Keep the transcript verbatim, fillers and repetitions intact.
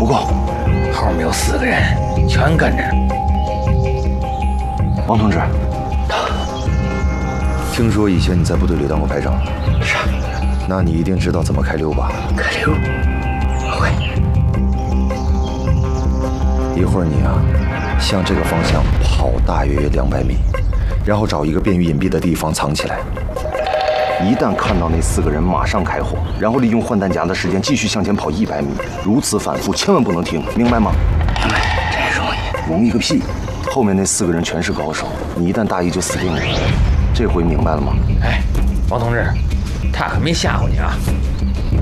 不够， 后面有四个人，全跟着。 王同志， 听说以前你在部队里当过排长， 是。 那你一定知道怎么开溜吧？ 开溜，我会。 一会儿你啊，向这个方向跑大约两百米，然后找一个便于隐蔽的地方藏起来。 一旦看到那四个人，马上开火，然后利用换弹夹的时间继续向前跑一百米，如此反复，千万不能停，明白吗？ 明白，真容易。 容易个屁！后面那四个人全是高手，你一旦大意就死定了。这回明白了吗？ 哎，王同志，他可没吓唬你啊。